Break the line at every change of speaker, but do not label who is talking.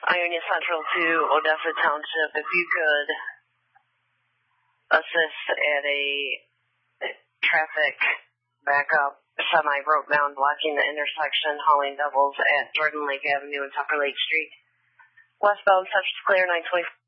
Ionia Central to Odessa Township, if you could assist at a traffic backup, semi-rope bound, blocking the intersection, hauling doubles at Jordan Lake Avenue and Tucker Lake Street. Westbound, such as clear, 920.